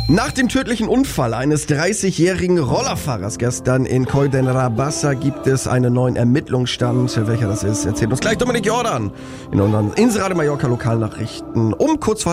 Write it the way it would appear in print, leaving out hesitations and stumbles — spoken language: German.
Nach dem tödlichen Unfall eines 30-jährigen Rollerfahrers gestern in Coll d'Enrabassa gibt es einen neuen Ermittlungsstand. Welcher das ist, erzählt uns gleich Dominik Jordan in unseren Insel Radio Mallorca Lokalnachrichten um kurz vor